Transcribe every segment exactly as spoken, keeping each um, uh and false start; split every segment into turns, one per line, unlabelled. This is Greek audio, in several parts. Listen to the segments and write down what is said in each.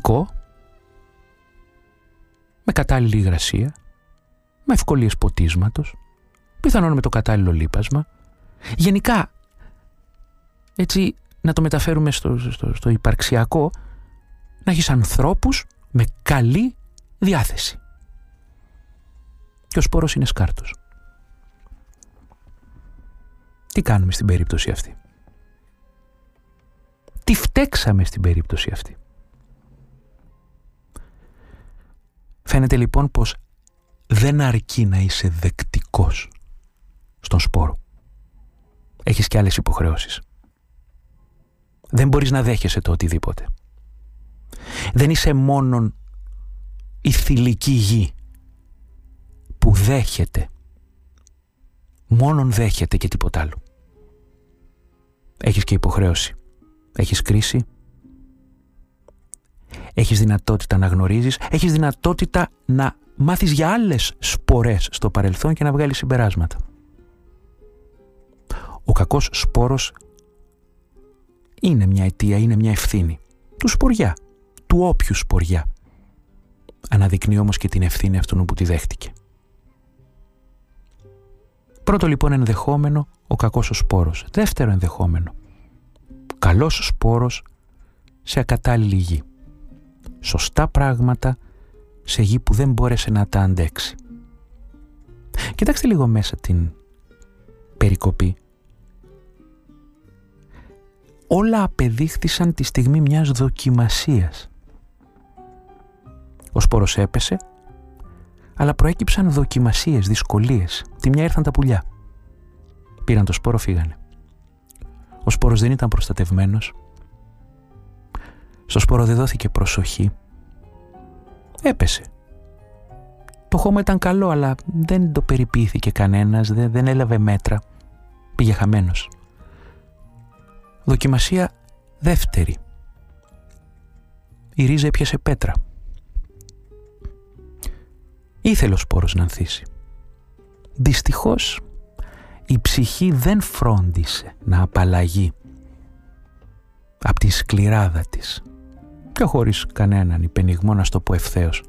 φυσικό, με κατάλληλη υγρασία, με ευκολίες ποτίσματος, πιθανόν με το κατάλληλο λίπασμα. Γενικά, έτσι να το μεταφέρουμε στο, στο, στο υπαρξιακό, να έχεις ανθρώπους με καλή διάθεση. Και ο σπόρος είναι σκάρτος. Τι κάνουμε στην περίπτωση αυτή? Τι φταίξαμε στην περίπτωση αυτή? Φαίνεται λοιπόν πως δεν αρκεί να είσαι δεκτικός στον σπόρο. Έχεις και άλλες υποχρεώσεις. Δεν μπορείς να δέχεσαι το οτιδήποτε. Δεν είσαι μόνον η θηλυκή γη που δέχεται, μόνον δέχεται και τίποτα άλλο. Έχεις και υποχρέωση. Έχεις κρίση. Έχεις δυνατότητα να γνωρίζεις. Έχεις δυνατότητα να μάθεις για άλλες σπορές στο παρελθόν και να βγάλεις συμπεράσματα. Ο κακός σπόρος είναι μια αιτία, είναι μια ευθύνη του σποριά, του όποιου σποριά. Αναδεικνύει όμως και την ευθύνη αυτού που τη δέχτηκε. Πρώτο λοιπόν ενδεχόμενο, ο κακός ο σπόρος. Δεύτερο ενδεχόμενο, καλός σπόρος σε ακατάλληλη γη. Σωστά πράγματα σε γη που δεν μπόρεσε να τα αντέξει. Κοιτάξτε λίγο μέσα την περικοπή. Όλα απεδείχθησαν τη στιγμή μιας δοκιμασίας. Ο σπόρος έπεσε, αλλά προέκυψαν δοκιμασίες, δυσκολίες. Τη μια ήρθαν τα πουλιά. Πήραν το σπόρο, φύγανε. Ο σπόρος δεν ήταν προστατευμένος. Στο σπόρο δεν δόθηκε προσοχή. Έπεσε. Το χώμα ήταν καλό, αλλά δεν το περιποιήθηκε κανένας, δεν, δεν έλαβε μέτρα. Πήγε χαμένος. Δοκιμασία δεύτερη. Η ρίζα έπιασε πέτρα. Ήθελε ο σπόρος να ανθίσει. Δυστυχώς η ψυχή δεν φρόντισε να απαλλαγεί από τη σκληράδα της και χωρίς κανέναν υπενιγμό, να στο πω ευθέως.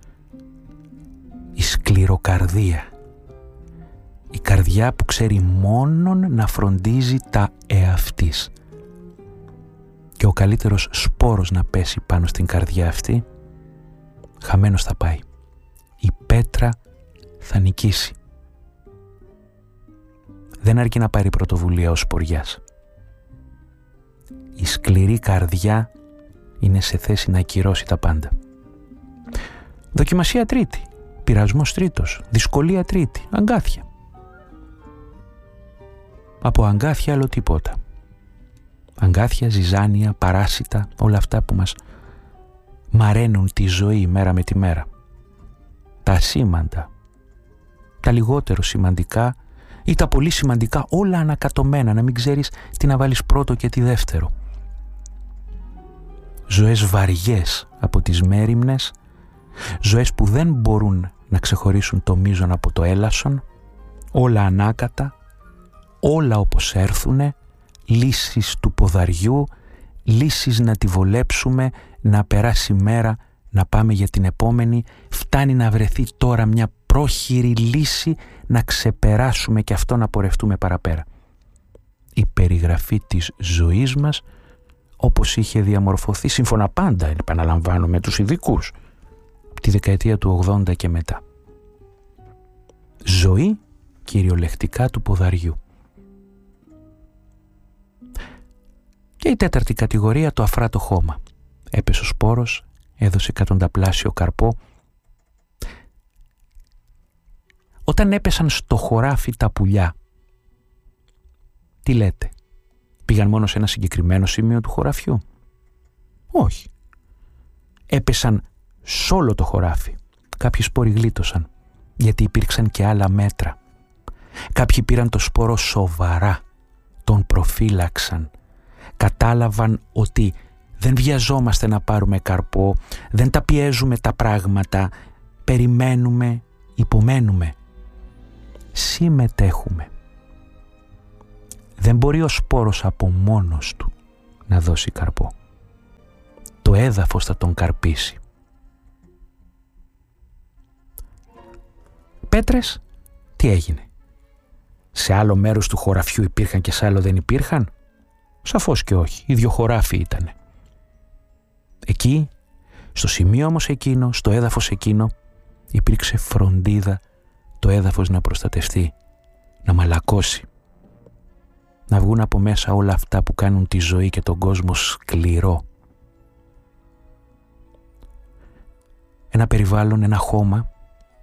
Η σκληροκαρδία, η καρδιά που ξέρει μόνον να φροντίζει τα εαυτής. Και ο καλύτερος σπόρος να πέσει πάνω στην καρδιά αυτή, χαμένος θα πάει. Η πέτρα θα νικήσει. Δεν αρκεί να πάρει πρωτοβουλία ο σποριάς. Η σκληρή καρδιά είναι σε θέση να ακυρώσει τα πάντα. Δοκιμασία τρίτη, πειρασμός τρίτος, δυσκολία τρίτη, αγκάθια. Από αγκάθια άλλο τίποτα. Αγκάθια, ζυζάνια, παράσιτα, όλα αυτά που μας μαραίνουν τη ζωή μέρα με τη μέρα. Τα ασήμαντα, τα λιγότερο σημαντικά ή τα πολύ σημαντικά, όλα ανακατωμένα, να μην ξέρεις τι να βάλεις πρώτο και τι δεύτερο. Ζωές βαριές από τις μέριμνες, ζωές που δεν μπορούν να ξεχωρίσουν το μείζον από το έλασον, όλα ανάκατα, όλα όπως έρθουνε, λύσεις του ποδαριού, λύσεις να τη βολέψουμε, να περάσει η μέρα, να πάμε για την επόμενη, φτάνει να βρεθεί τώρα μια πρόχειρη λύση να ξεπεράσουμε και αυτό να πορευτούμε παραπέρα. Η περιγραφή της ζωής μας, όπως είχε διαμορφωθεί σύμφωνα πάντα, επαναλαμβάνω, με τους ειδικούς, τη δεκαετία του ογδόντα και μετά. Ζωή κυριολεκτικά του ποδαριού. Και η τέταρτη κατηγορία, το αφράτο χώμα. Έπεσε ο σπόρος, έδωσε εκατονταπλάσιο καρπό. Όταν έπεσαν στο χωράφι τα πουλιά, τι λέτε, πήγαν μόνο σε ένα συγκεκριμένο σημείο του χωραφιού? Όχι. Έπεσαν σ' όλο το χωράφι. Κάποιοι σπόροι γλίτωσαν, γιατί υπήρξαν και άλλα μέτρα. Κάποιοι πήραν το σπόρο σοβαρά, τον προφύλαξαν, κατάλαβαν ότι δεν βιαζόμαστε να πάρουμε καρπό, δεν τα πιέζουμε τα πράγματα, περιμένουμε, υπομένουμε, συμμετέχουμε. Δεν μπορεί ο σπόρος από μόνος του να δώσει καρπό. Το έδαφος θα τον καρπίσει. Πέτρες, τι έγινε? Σε άλλο μέρος του χωραφιού υπήρχαν και σε άλλο δεν υπήρχαν? Σαφώς και όχι, οι δυο χωράφοι ήτανε. Εκεί, στο σημείο όμως εκείνο, στο έδαφος εκείνο, υπήρξε φροντίδα το έδαφος να προστατευτεί, να μαλακώσει, να βγουν από μέσα όλα αυτά που κάνουν τη ζωή και τον κόσμο σκληρό. Ένα περιβάλλον, ένα χώμα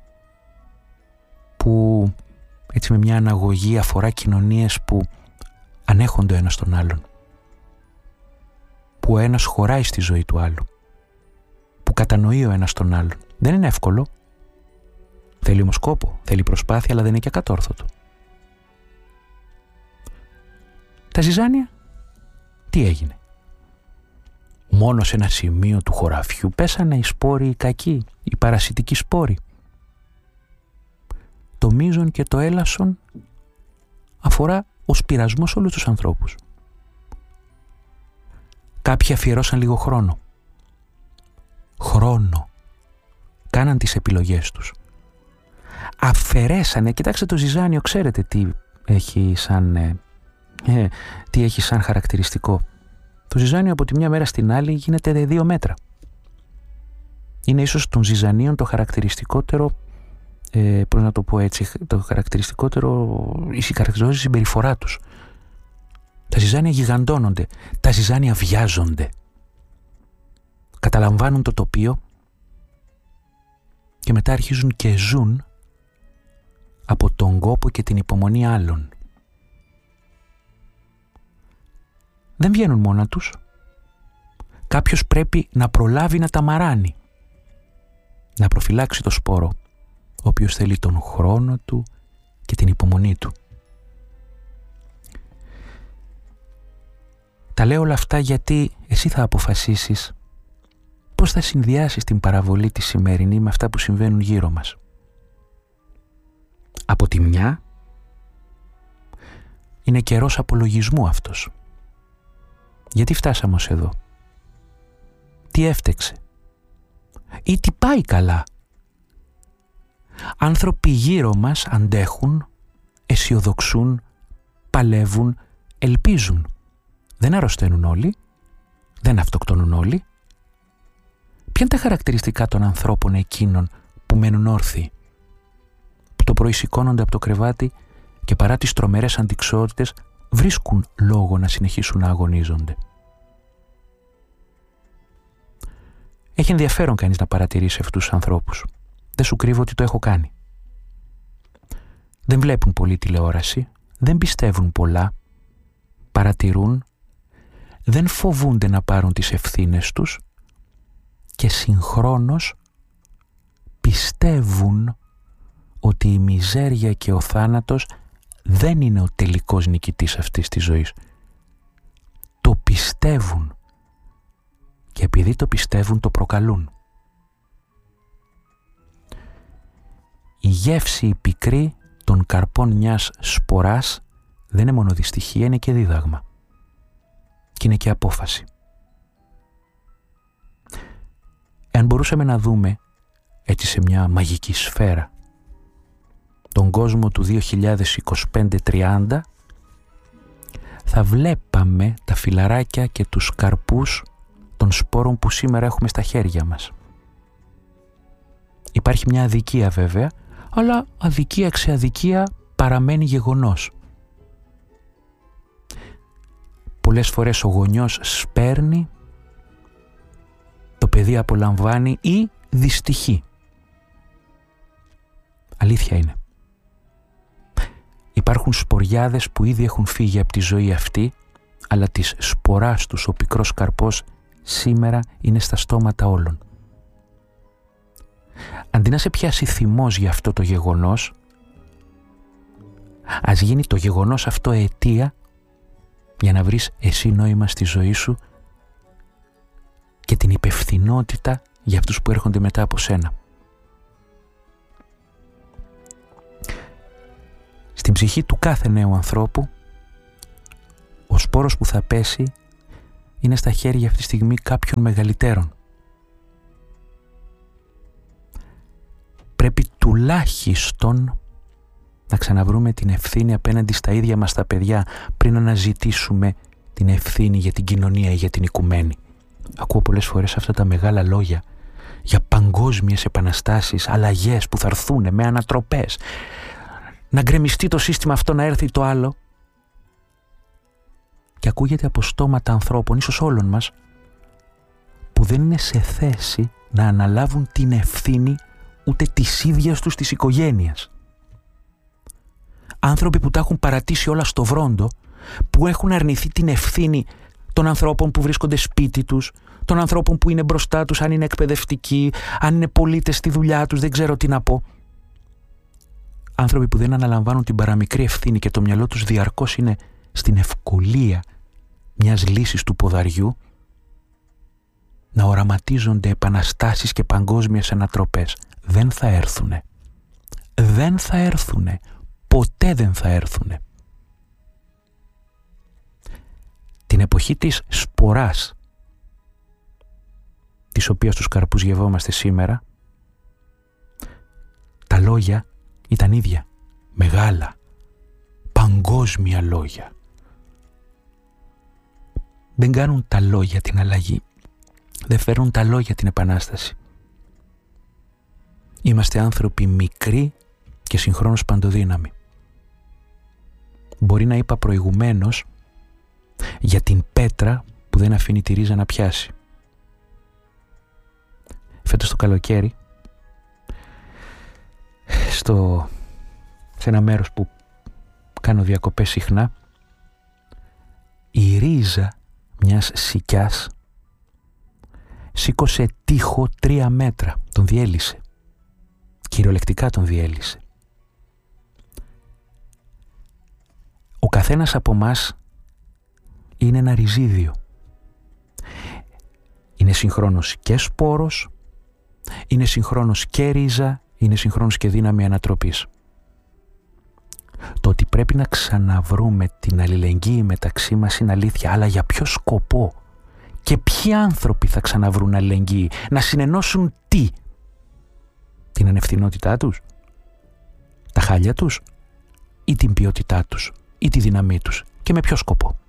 που έτσι με μια αναγωγή αφορά κοινωνίες που ανέχονται ο ένας τον άλλον, που ο ένας χωράει στη ζωή του άλλου, που κατανοεί ο ένας τον άλλον. Δεν είναι εύκολο, θέλει όμως κόπο, θέλει προσπάθεια, αλλά δεν είναι και ακατόρθωτο. Τα ζυζάνια, τι έγινε? Μόνο σε ένα σημείο του χωραφιού πέσανε οι σπόροι οι κακοί, οι παρασιτικοί σπόροι. Το μείζον και το έλασον αφορά ως πειρασμός όλους τους ανθρώπους. Κάποιοι αφιερώσαν λίγο χρόνο. Χρόνο. Κάναν τις επιλογές τους. Αφαιρέσανε, κοιτάξτε το ζυζάνιο, ξέρετε τι έχει σαν, ε, ε, τι έχει σαν χαρακτηριστικό. Το ζυζάνιο από τη μια μέρα στην άλλη γίνεται δύο μέτρα. Είναι ίσως των ζυζανίων το χαρακτηριστικότερο, ε, πώς να το πω έτσι, το χαρακτηριστικότερο, η χαρακτηριστική συμπεριφορά τους. Τα ζυζάνια γιγαντώνονται, τα ζυζάνια βιάζονται. Καταλαμβάνουν το τοπίο και μετά αρχίζουν και ζουν από τον κόπο και την υπομονή άλλων. Δεν βγαίνουν μόνα τους. Κάποιος πρέπει να προλάβει να τα μαράνει, να προφυλάξει το σπόρο, ο οποίος θέλει τον χρόνο του και την υπομονή του. Τα λέω όλα αυτά γιατί εσύ θα αποφασίσεις πώς θα συνδυάσεις την παραβολή τη σημερινή με αυτά που συμβαίνουν γύρω μας. Από τη μια, είναι καιρός απολογισμού αυτός. Γιατί φτάσαμε ως εδώ? Τι έφτεξε? Ή τι πάει καλά? Άνθρωποι γύρω μας αντέχουν, αισιοδοξούν, παλεύουν, ελπίζουν. Δεν αρρωσταίνουν όλοι, δεν αυτοκτονούν όλοι. Ποια είναι τα χαρακτηριστικά των ανθρώπων εκείνων που μένουν όρθιοι, που το πρωί σηκώνονται από το κρεβάτι και παρά τις τρομερές αντιξότητες βρίσκουν λόγο να συνεχίσουν να αγωνίζονται? Έχει ενδιαφέρον κανείς να παρατηρήσει αυτούς τους ανθρώπους. Δεν σου κρύβω ότι το έχω κάνει. Δεν βλέπουν πολύ τηλεόραση, δεν πιστεύουν πολλά, παρατηρούν, δεν φοβούνται να πάρουν τις ευθύνες τους και συγχρόνως πιστεύουν ότι η μιζέρια και ο θάνατος δεν είναι ο τελικός νικητής αυτής της ζωής. Το πιστεύουν και επειδή το πιστεύουν το προκαλούν. Η γεύση η πικρή των καρπών μιας σποράς δεν είναι μόνο δυστυχία, είναι και δίδαγμα. Και είναι και απόφαση. Εάν μπορούσαμε να δούμε έτσι σε μια μαγική σφαίρα τον κόσμο του δύο χιλιάδες είκοσι πέντε τριάντα, θα βλέπαμε τα φυλαράκια και τους καρπούς των σπόρων που σήμερα έχουμε στα χέρια μας. Υπάρχει μια αδικία βέβαια, αλλά αδικία ξε αδικία παραμένει γεγονός. Πολλές φορές ο γονιός σπέρνει, το παιδί απολαμβάνει ή δυστυχεί. Αλήθεια είναι. Υπάρχουν σποριάδες που ήδη έχουν φύγει από τη ζωή αυτή, αλλά της σποράς τους ο πικρός καρπός σήμερα είναι στα στόματα όλων. Αντί να σε πιάσει θυμός για αυτό το γεγονός, ας γίνει το γεγονός αυτό αιτία για να βρεις εσύ νόημα στη ζωή σου και την υπευθυνότητα για αυτούς που έρχονται μετά από σένα. Στην ψυχή του κάθε νέου ανθρώπου, ο σπόρος που θα πέσει είναι στα χέρια αυτή τη στιγμή κάποιων μεγαλύτερων. πρέπει τουλάχιστον να ξαναβρούμε την ευθύνη απέναντι στα ίδια μας τα παιδιά πριν αναζητήσουμε την ευθύνη για την κοινωνία ή για την οικουμένη. Ακούω πολλές φορές αυτά τα μεγάλα λόγια για παγκόσμιες επαναστάσεις, αλλαγές που θα έρθουν με ανατροπές, να γκρεμιστεί το σύστημα αυτό, να έρθει το άλλο. Και ακούγεται από στόματα ανθρώπων, ίσως όλων μας, που δεν είναι σε θέση να αναλάβουν την ευθύνη ούτε της ίδιας τους της οικογένειας. Άνθρωποι που τα έχουν παρατήσει όλα στο βρόντο, που έχουν αρνηθεί την ευθύνη των ανθρώπων που βρίσκονται σπίτι τους, των ανθρώπων που είναι μπροστά τους, αν είναι εκπαιδευτικοί, αν είναι πολίτες στη δουλειά τους, δεν ξέρω τι να πω. Άνθρωποι που δεν αναλαμβάνουν την παραμικρή ευθύνη και το μυαλό τους διαρκώς είναι στην ευκολία μιας λύσης του ποδαριού, να οραματίζονται επαναστάσεις και παγκόσμιες ανατροπές. Δεν θα έρθουνε. Δεν θα έρθουνε. Ποτέ δεν θα έρθουνε. Την εποχή της σποράς, της οποίας τους καρπούς γευόμαστε σήμερα, τα λόγια ήταν ίδια, μεγάλα, παγκόσμια λόγια. Δεν κάνουν τα λόγια την αλλαγή, δεν φέρνουν τα λόγια την επανάσταση. Είμαστε άνθρωποι μικροί και συγχρόνως παντοδύναμοι. Μπορεί να είπα προηγουμένως για την πέτρα που δεν αφήνει τη ρίζα να πιάσει. Φέτος το καλοκαίρι, στο, σε ένα μέρος που κάνω διακοπές συχνά, η ρίζα μιας σικιάς σήκωσε τείχο τρία μέτρα, τον διέλυσε. Κυριολεκτικά τον διέλυσε. Ο καθένας από μας είναι ένα ριζίδιο. Είναι συγχρόνως και σπόρος, είναι συγχρόνως και ρίζα, είναι συγχρόνως και δύναμη ανατροπής. Το ότι πρέπει να ξαναβρούμε την αλληλεγγύη μεταξύ μας είναι αλήθεια, αλλά για ποιο σκοπό? Και ποιοι άνθρωποι θα ξαναβρούν αλληλεγγύη? Να συνενώσουν τι? Την ανευθυνότητά τους, τα χάλια τους, ή την ποιότητά τους, ή τη δύναμή τους? Και με ποιο σκοπό?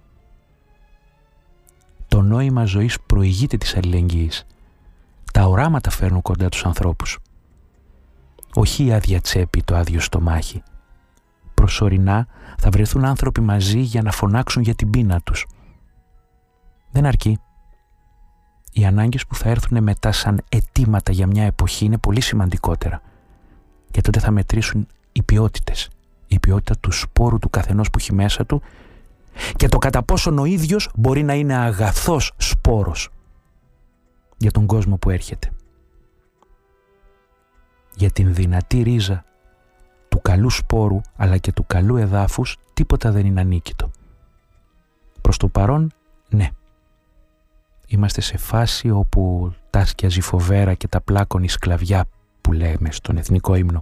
Το νόημα ζωής προηγείται της αλληλεγγύης. Τα οράματα φέρνουν κοντά τους ανθρώπους. Όχι η άδεια τσέπη, το άδειο στομάχι. Προσωρινά θα βρεθούν άνθρωποι μαζί για να φωνάξουν για την πείνα τους. Δεν αρκεί. Οι ανάγκες που θα έρθουν μετά σαν αιτήματα για μια εποχή είναι πολύ σημαντικότερα. Και τότε θα μετρήσουν οι ποιότητες. Η ποιότητα του σπόρου του καθενός που έχει μέσα του και το κατά πόσον ο ίδιος μπορεί να είναι αγαθός σπόρος για τον κόσμο που έρχεται. Για την δυνατή ρίζα του καλού σπόρου αλλά και του καλού εδάφους τίποτα δεν είναι ανίκητο. Προς το παρόν, ναι. Είμαστε σε φάση όπου τάσκιαζε η φοβέρα και τα πλάκωνη σκλαβιά που λέμε στον εθνικό ύμνο.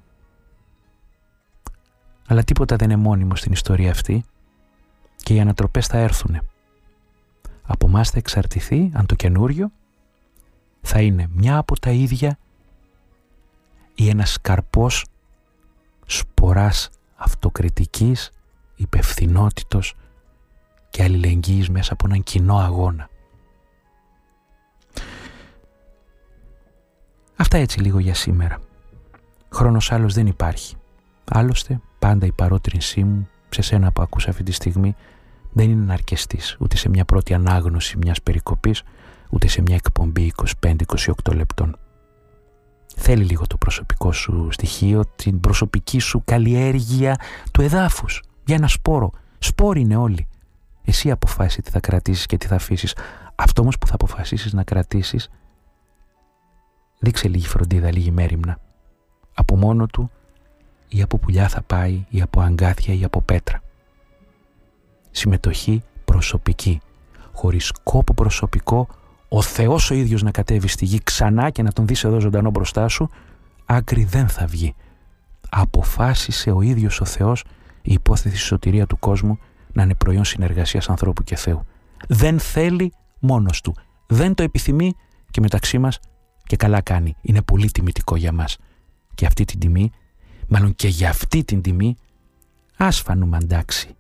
Αλλά τίποτα δεν είναι μόνιμο στην ιστορία αυτή και οι ανατροπές θα έρθουνε. Από μας θα εξαρτηθεί αν το καινούριο θα είναι μια από τα ίδια ή ένας καρπός σποράς αυτοκριτικής, υπευθυνότητος και αλληλεγγύης μέσα από έναν κοινό αγώνα. Αυτά έτσι λίγο για σήμερα. Χρόνος άλλος δεν υπάρχει. Άλλωστε, πάντα η παρότρινσή μου σε σένα που ακούσα αυτή τη στιγμή δεν είναι να αρκεστείς ούτε σε μια πρώτη ανάγνωση μιας περικοπής, ούτε σε μια εκπομπή είκοσι πέντε με είκοσι οκτώ λεπτών. Θέλει λίγο το προσωπικό σου στοιχείο, την προσωπική σου καλλιέργεια του εδάφους για ένα σπόρο. Σπόροι είναι όλοι. Εσύ αποφάσισε τι θα κρατήσεις και τι θα αφήσεις. Αυτό όμως που θα αποφασίσεις να κρατήσεις, δείξε λίγη φροντίδα, λίγη μέριμνα. Από μόνο του ή από πουλιά θα πάει ή από αγκάθια ή από πέτρα. Συμμετοχή προσωπική. Χωρίς κόπο προσωπικό, ο Θεός ο ίδιος να κατέβει στη γη ξανά και να τον δεις εδώ ζωντανό μπροστά σου, άκρη δεν θα βγει. Αποφάσισε ο ίδιος ο Θεός η υπόθεση σωτηρία του κόσμου να είναι προϊόν συνεργασίας ανθρώπου και Θεού. Δεν θέλει μόνος του. Δεν το επιθυμεί και μεταξύ μας και καλά κάνει. Είναι πολύ τιμητικό για μας. και αυτή την τιμή, μάλλον και για αυτή την τιμή, ας φανούμε αντάξει.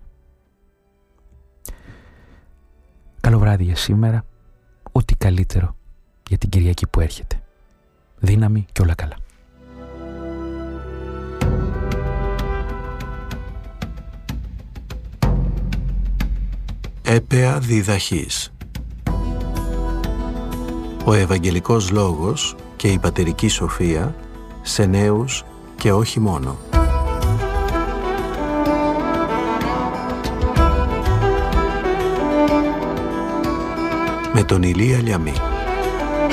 Καλό βράδυ για σήμερα, ό,τι καλύτερο για την Κυριακή που έρχεται. Δύναμη και όλα καλά.
Έπεα διδαχής. Ο Ευαγγελικός Λόγος και η Πατερική Σοφία σε νέους και όχι μόνο. Με τον Ηλία Λιαμή.